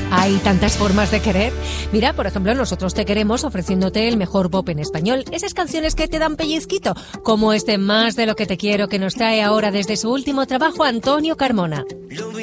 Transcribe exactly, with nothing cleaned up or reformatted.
Hay tantas formas de querer. Mira, por ejemplo, nosotros te queremos ofreciéndote el mejor pop en español. Esas canciones que te dan pellizquito, como este Más de lo que te quiero que nos trae ahora desde su último trabajo Antonio Carmona.